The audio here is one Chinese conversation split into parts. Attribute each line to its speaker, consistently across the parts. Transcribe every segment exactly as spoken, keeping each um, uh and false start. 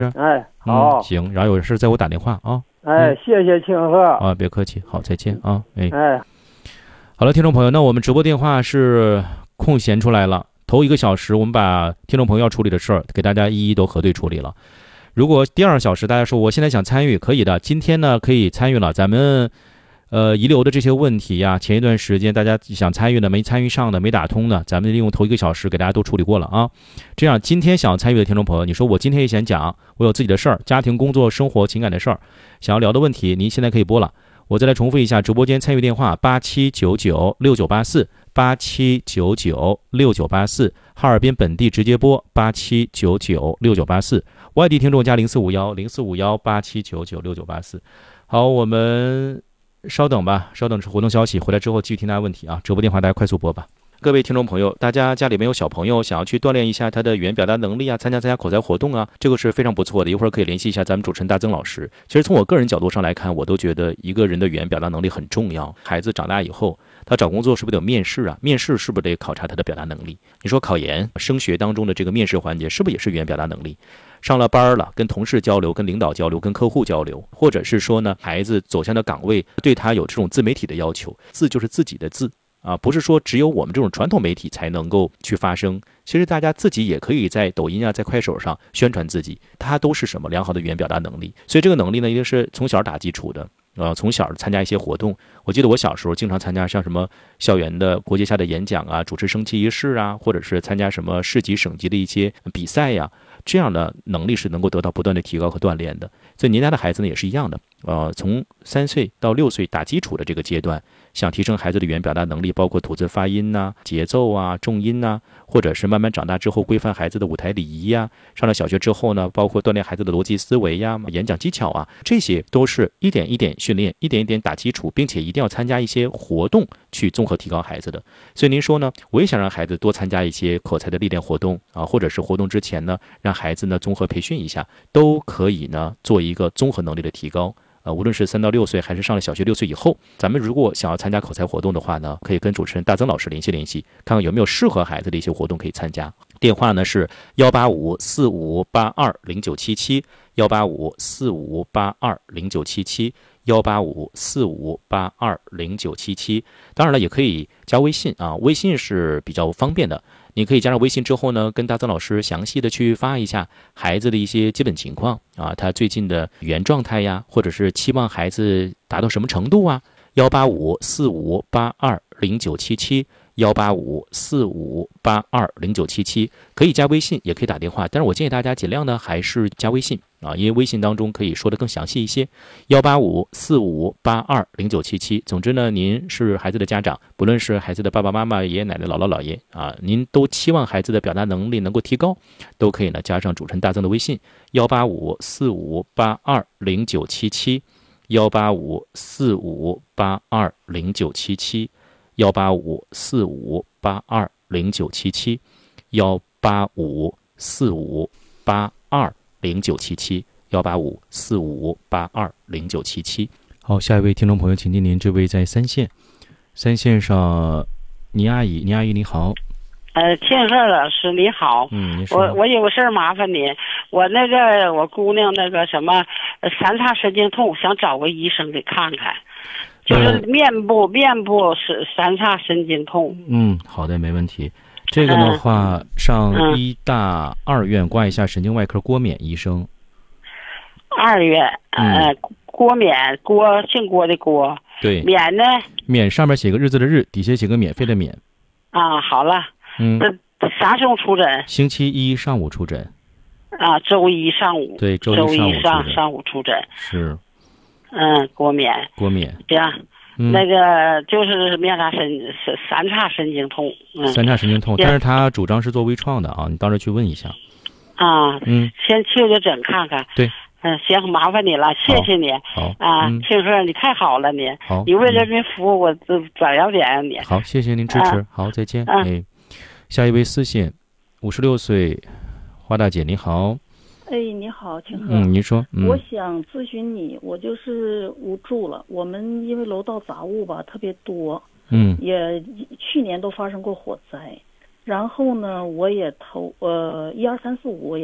Speaker 1: 哎，好、
Speaker 2: 嗯，行，然后有事再给我打电话啊。
Speaker 1: 哎，谢谢庆贺
Speaker 2: 啊，别客气，好，再见啊。哎，
Speaker 1: 哎，
Speaker 2: 好了，听众朋友，那我们直播电话是空闲出来了，头一个小时我们把听众朋友要处理的事儿给大家一一都核对处理了。如果第二个小时大家说我现在想参与，可以的，今天呢可以参与了。咱们呃遗留的这些问题呀，前一段时间大家想参与的没参与上的没打通的，咱们利用头一个小时给大家都处理过了啊。这样今天想参与的听众朋友，你说我今天也想讲，我有自己的事儿，家庭工作生活情感的事儿，想要聊的问题，您现在可以拨了。我再来重复一下直播间参与电话：八七九九六九八四，八七九九六九八四，哈尔滨本地直接拨八七九九六九八四。外地听众加零四五幺零四五幺八七九九六九八四。好，我们稍等吧，稍等活动消息，回来之后继续听大家问题啊。直播电话大家快速拨吧。各位听众朋友，大家家里面有小朋友想要去锻炼一下他的语言表达能力啊，参加参加口才活动啊，这个是非常不错的。一会儿可以联系一下咱们主持人大曾老师。其实从我个人角度上来看，我都觉得一个人的语言表达能力很重要。孩子长大以后，他找工作是不是得有面试啊？面试是不是得考察他的表达能力？你说考研、升学当中的这个面试环节，是不是也是语言表达能力？上了班了，跟同事交流、跟领导交流、跟客户交流，或者是说呢，孩子走向的岗位对他有这种自媒体的要求，字就是自己的字啊，不是说只有我们这种传统媒体才能够去发声。其实大家自己也可以在抖音啊、在快手上宣传自己，它都是什么良好的语言表达能力。所以这个能力呢，一定是从小打基础的。呃，从小参加一些活动，我记得我小时候经常参加像什么校园的国际下的演讲啊，主持升旗仪式啊，或者是参加什么市级、省级的一些比赛呀、啊，这样的能力是能够得到不断的提高和锻炼的。所以您家的孩子呢也是一样的，呃，从三岁到六岁打基础的这个阶段，想提升孩子的语言表达能力，包括吐字发音呐、啊、节奏啊、重音呐、啊，或者是慢慢长大之后规范孩子的舞台礼仪呀、啊，上了小学之后呢，包括锻炼孩子的逻辑思维呀、演讲技巧啊，这些都是一点一点训练，一点一点打基础，并且一定要参加一些活动去综合提高孩子的。所以您说呢，我也想让孩子多参加一些口才的历练活动啊，或者是活动之前呢，让孩子呢综合培训一下，都可以呢做一个综合能力的提高。呃，无论是三到六岁，还是上了小学六岁以后，咱们如果想要参加口才活动的话呢，可以跟主持人大曾老师联系联系，看看有没有适合孩子的一些活动可以参加。电话呢是幺八五四五八二零九七七，幺八五四五八二零九七七，幺八五四五八二零九七七。当然了，也可以加微信啊，微信是比较方便的。你可以加上微信之后呢，跟大曾老师详细的去发一下孩子的一些基本情况啊，他最近的语言状态呀，或者是期望孩子达到什么程度啊。幺八五四五八二零九七七，幺八五四五八二零九七七，可以加微信，也可以打电话，但是我建议大家尽量呢还是加微信啊，因为微信当中可以说的更详细一些。幺八五四五八二零九七七。总之呢，您是孩子的家长，不论是孩子的爸爸妈妈、爷爷奶奶、姥姥姥爷啊，您都期望孩子的表达能力能够提高，都可以呢加上主持人大曾的微信幺八五四五八二零九七七，幺八五四五八二零九七七，幺八五四五八二零九七七，幺八五四五八二零九七七，幺八五四五八二零九七七。好，下一位听众朋友，请听您这位在三线，三线上，倪阿姨，倪阿姨你好。
Speaker 3: 呃，庆贺老师你好，
Speaker 2: 嗯，你说
Speaker 3: 我我有个事儿麻烦你，我那个我姑娘那个什么三叉神经痛，想找个医生给看看，就是面部、嗯、面部是三叉神经痛。
Speaker 2: 嗯，好的，没问题。这个的话，嗯、上医大二院挂一下神经外科郭冕医生。
Speaker 3: 二院，呃，嗯、郭冕，郭姓郭的郭。
Speaker 2: 对。
Speaker 3: 冕呢？
Speaker 2: 冕上面写个日字的日，底下写个免费的免。
Speaker 3: 啊，好了。
Speaker 2: 嗯，
Speaker 3: 啥时候出诊？
Speaker 2: 星期一上午出诊。
Speaker 3: 啊，周一上午。
Speaker 2: 对，周
Speaker 3: 一
Speaker 2: 上午
Speaker 3: 上上午出诊。
Speaker 2: 是。
Speaker 3: 嗯，郭冕。
Speaker 2: 郭冕。
Speaker 3: 对呀、嗯，那个就是面叉神三叉神经痛。嗯，
Speaker 2: 三叉神经痛，但是他主张是做微创的啊，你到时候去问一下。
Speaker 3: 啊，
Speaker 2: 嗯，
Speaker 3: 先去个诊看看。
Speaker 2: 对。
Speaker 3: 嗯，行，麻烦你了，谢谢你。
Speaker 2: 好
Speaker 3: 啊，
Speaker 2: 嗯、
Speaker 3: 庆贺你太好了，你。
Speaker 2: 好。
Speaker 3: 你为人民服务，我转要点你。
Speaker 2: 好，谢谢您支持。啊、好，再见。
Speaker 3: 啊、
Speaker 2: 哎。下一位私信，五十六岁，花大姐你好。
Speaker 4: 哎，你好，庆贺。
Speaker 2: 嗯，您说。嗯、
Speaker 4: 我想咨询你，我就是无助了。我们因为楼道杂物吧特别多，
Speaker 2: 嗯，
Speaker 4: 也去年都发生过火灾。然后呢，我也投呃一二三四五我也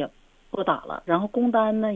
Speaker 4: 拨打了，然后工单呢